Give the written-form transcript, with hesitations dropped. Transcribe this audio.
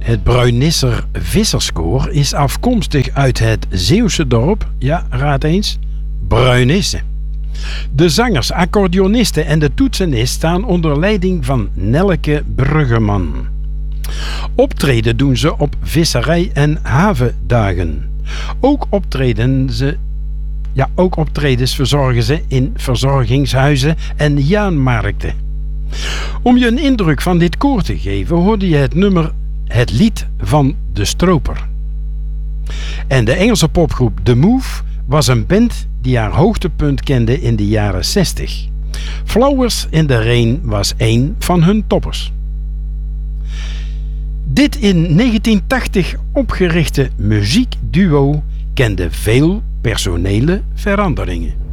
Het Bruinisser Visserskoor is afkomstig uit het Zeeuwse dorp, ja, raad eens, Bruinisse. De zangers, accordeonisten en de toetsenist staan onder leiding van Nelleke Bruggeman. Optreden doen ze op visserij- en havendagen. Ook optredens verzorgen ze in verzorgingshuizen en jaarmarkten. Om je een indruk van dit koor te geven, hoorde je het nummer Het Lied van de Stroper. En de Engelse popgroep The Move was een band die haar hoogtepunt kende in de jaren 60. Flowers in the Rain was één van hun toppers. Dit in 1980 opgerichte muziekduo kende veel personele veranderingen.